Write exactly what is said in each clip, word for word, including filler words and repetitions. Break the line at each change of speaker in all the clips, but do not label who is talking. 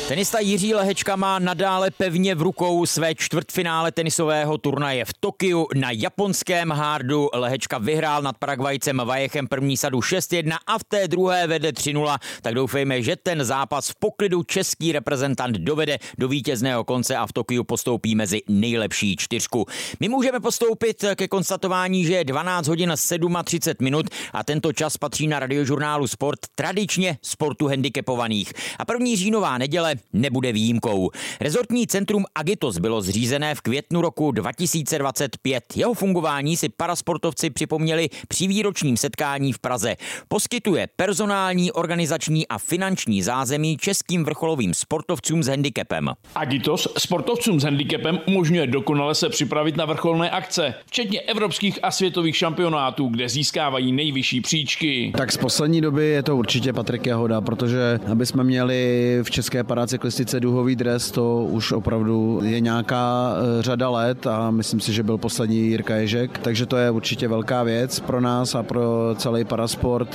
Tenista Jiří Lehečka má nadále pevně v rukou své čtvrtfinále tenisového turnaje v Tokiu na japonském hardu. Lehečka vyhrál nad Paragvajcem Vajechem první sadu šest jedna a v té druhé vede tři nula, tak doufejme, že ten zápas v poklidu český reprezentant dovede do vítězného konce a v Tokiu postoupí mezi nejlepší čtyřku. My můžeme postoupit ke konstatování, že je dvanáct hodin třicet sedm minut a tento čas patří na Radiožurnálu Sport tradičně sportu handicapovaných. A první říjnová neděle nebude výjimkou. Rezortní centrum Agitos bylo zřízené v květnu roku dva tisíce dvacet pět. Jeho fungování si parasportovci připomněli při výročním setkání v Praze. Poskytuje personální, organizační a finanční zázemí českým vrcholovým sportovcům s handicapem.
Agitos sportovcům s handicapem umožňuje dokonale se připravit na vrcholné akce, včetně evropských a světových šampionátů, kde získávají nejvyšší příčky.
Tak z poslední doby je to určitě Patrik Jahoda, protože aby jsme měli v české paracyklistice duhový dres, to už opravdu je nějaká řada let a myslím si, že byl poslední Jirka Ježek, takže to je určitě velká věc pro nás a pro celý parasport.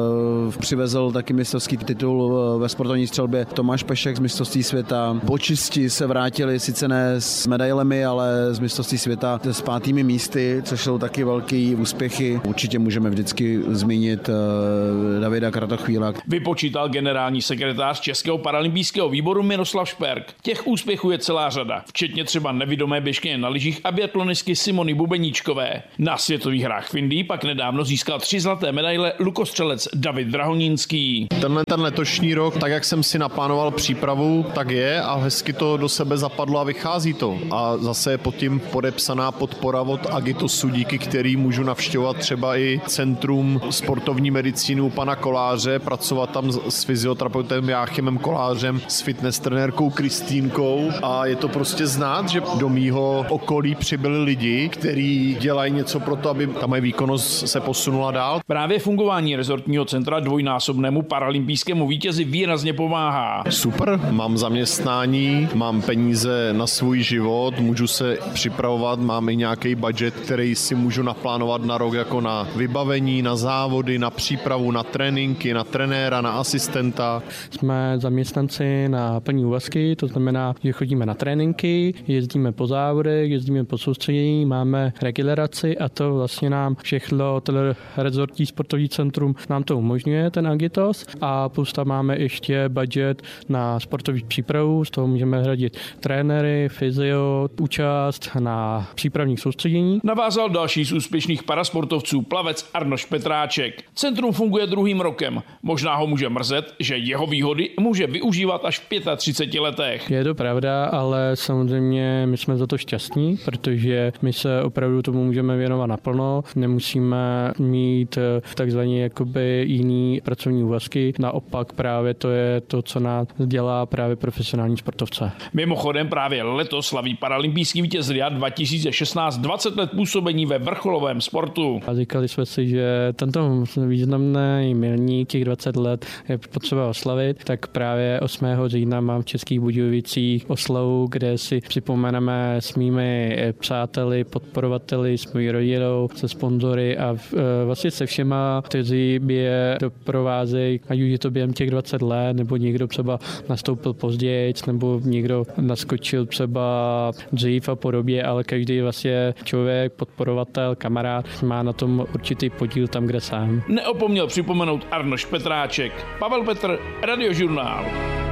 Přivezl taky mistrovský titul ve sportovní střelbě Tomáš Pešek z mistrovství světa. Bočisti se vrátili sice ne s medailemi, ale z mistrovství světa s pátými místy, což jsou taky velký úspěchy. Určitě můžeme vždycky zmínit Davida Kratochvíla.
Vypočítal generální sekretář Českého paralympijského výboru Miroslav Šperk. Těch úspěchů je celá řada, včetně třeba nevidomé běžkyně na lyžích a biatlonistky Simony Bubeníčkové. Na světových hrách v Indii pak nedávno získal tři zlaté medaile lukostřelec David Drahonínský.
Tenhle ten letošní rok, tak jak jsem si naplánoval přípravu, tak je a hezky to do sebe zapadlo a vychází to. A zase je pod tím podepsaná podpora od Agitosu, díky který můžu navštěvovat třeba i Centrum sportovní medicíny u pana Koláře, pracovat tam s fyzioterapeutem Jáchymem Kolářem, s fitness trenérkou Kristýnkou a je to prostě znát, že do mýho okolí přibyli lidi, kteří dělají něco pro to, aby ta moje výkonnost se posunula dál.
Právě fungování rezortního centra dvojnásobnému paralympijskému vítězi výrazně pomáhá.
Super, mám zaměstnání, mám peníze na svůj život, můžu se připravovat, mám i nějaký budget, který si můžu naplánovat na rok jako na vybavení, na závody, na přípravu, na tréninky, na trenéra, na asistenta.
Jsme zaměstnanci na plný úvazky, to znamená, že chodíme na tréninky, jezdíme po závodech, jezdíme po soustředění, máme regeneraci a to vlastně nám všechno, ten rezortní sportovní centrum nám to umožňuje, ten Agitos, a plus tam máme ještě budget na sportovní přípravu, z toho můžeme hradit trenéry, fyzio, účast na přípravních soustředění.
Navázal další z úspěšných parasportovců plavec Arnoš Petráček. Centrum funguje druhým rokem. Možná ho může mrzet, že jeho výhody může využívat až v třiceti pěti letech.
Je to pravda, ale samozřejmě my jsme za to šťastní, protože my se opravdu tomu můžeme věnovat naplno, nemusíme mít takzvaně jakoby jiný pracovní úvazky. Naopak právě to je to, co nás dělá právě profesionální sportovce.
Mimochodem právě letos slaví paralympijský vítěz Ria dva tisíce šestnáct dvacet let působení ve vrcholovém sportu.
A říkali jsme si, že tento významný milník těch dvacet let je potřeba oslavit, tak právě osmého října mám v Českých Budějovicích oslavu, kde si připomeneme s mými přáteli, podporovateli, s mojí rodinou, se sponzory a vlastně se všema, kteří je doprovázejí, ať už je to během těch dvacet let, nebo někdo třeba nastoupil později, nebo někdo naskočil třeba dřív a podobně, ale každý vlastně člověk, podporovatel, kamarád má na tom určitý podíl tam, kde sám.
Neopomněl připomenout Arnoš Petráček. Pavel Petr, Radiožurnál.